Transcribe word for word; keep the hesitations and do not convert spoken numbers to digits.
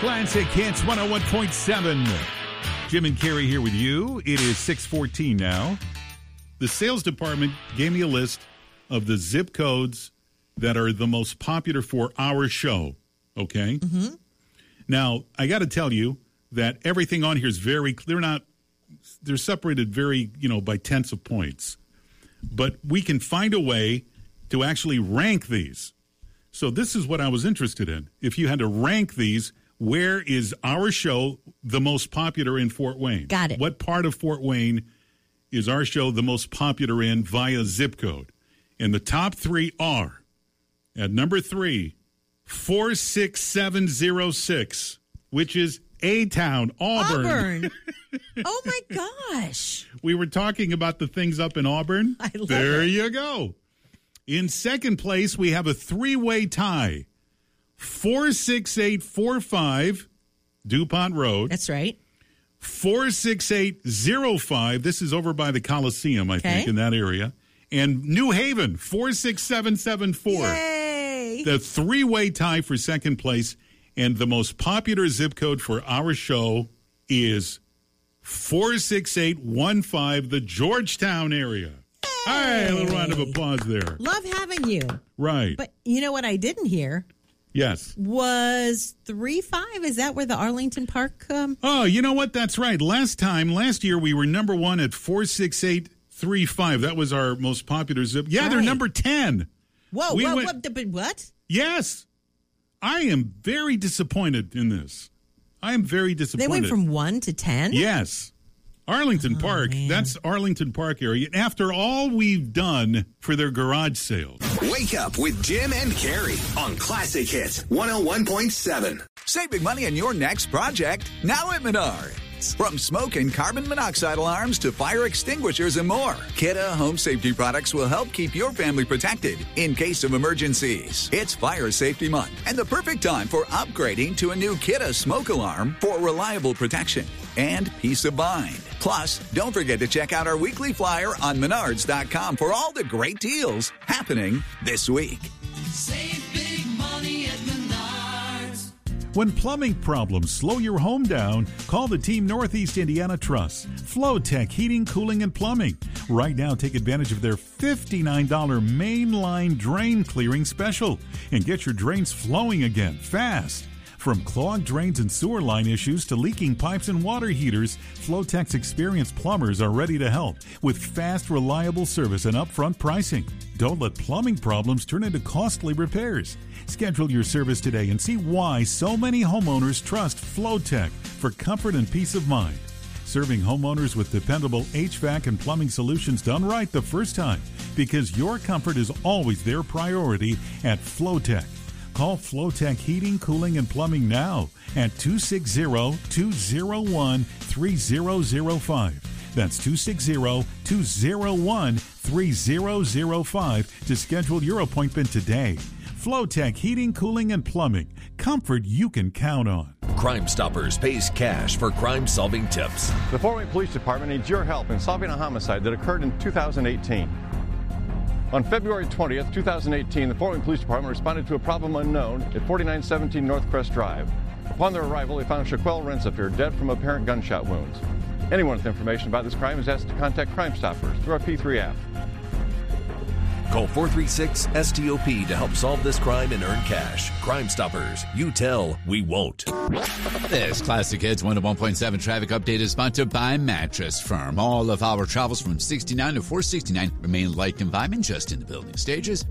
Classic Hits one oh one point seven. Jim and Carrie here with you. It is six fourteen now. The sales department gave me a list of the zip codes that are the most popular for our show. Okay? Mm-hmm. Now, I got to tell you that everything on here is very, they're not, they're separated very, you know, by tenths of points. But we can find a way to actually rank these. So this is what I was interested in. If you had to rank these, where is our show the most popular in Fort Wayne? Got it. What part of Fort Wayne is our show the most popular in via zip code? And the top three are, at number three, four six seven zero six, which is A-Town, Auburn. Auburn. Oh, my gosh. We were talking about the things up in Auburn. I love there it. you go. In second place, we have a three-way tie. four six eight four five, DuPont Road. That's right. four six eight zero five, this is over by the Coliseum, I Okay. think, in that area. And New Haven, four six seven seven four. Yay. The three-way tie for second place. And the most popular zip code for our show is four six eight one five, the Georgetown area. All right, a little round of applause there. Love having you. Right. But you know what I didn't hear Yes. was three five. Is that where the Arlington Park? Um, Oh, you know what? That's right. Last time, last year, we were number one at four six eight three five. That was our most popular zip. Yeah, they're Right. number ten. whoa, We whoa, went- what? But what? Yes. I am very disappointed in this. I am very They disappointed. went from one to ten? Yes. Arlington Park. man. That's Arlington Park area. After all we've done for their garage sales. Wake up with Jim and Carrie on Classic Hits one oh one point seven. Save big money on your next project now at Menards. From smoke and carbon monoxide alarms to fire extinguishers and more, Kidde Home Safety products will help keep your family protected in case of emergencies. It's Fire Safety Month and the perfect time for upgrading to a new Kidde smoke alarm for reliable protection and peace of mind. Plus, don't forget to check out our weekly flyer on menards dot com for all the great deals happening this week. Save big money at Menards. When plumbing problems slow your home down, call the Team Northeast Indiana Trust. Flowtech Heating, Cooling, and Plumbing. Right now, take advantage of their fifty-nine dollars mainline drain clearing special and get your drains flowing again fast. From clogged drains and sewer line issues to leaking pipes and water heaters, Flowtech's experienced plumbers are ready to help with fast, reliable service and upfront pricing. Don't let plumbing problems turn into costly repairs. Schedule your service today and see why so many homeowners trust Flowtech for comfort and peace of mind. Serving homeowners with dependable H V A C and plumbing solutions done right the first time, because your comfort is always their priority at Flowtech. Call Flowtech Heating, Cooling, and Plumbing now at two six zero, two zero one, three zero zero five. That's two six zero, two zero one, three zero zero five to schedule your appointment today. Flowtech Heating, Cooling, and Plumbing. Comfort you can count on. Crime Stoppers pays cash for crime-solving tips. The Fort Wayne Police Department needs your help in solving a homicide that occurred in two thousand eighteen. On February twentieth, two thousand eighteen, the Fort Wayne Police Department responded to a problem unknown at forty-nine seventeen North Crest Drive. Upon their arrival, they found Shaquelle Rensafir dead from apparent gunshot wounds. Anyone with information about this crime is asked to contact Crime Stoppers through our P three app. Call four three six, S T O P to help solve this crime and earn cash. Crime Stoppers. You tell, we won't. This Classic Hits one oh one point seven traffic update is sponsored by Mattress Firm. All of our travels from sixty-nine to four sixty-nine remain light confinement just in the building stages.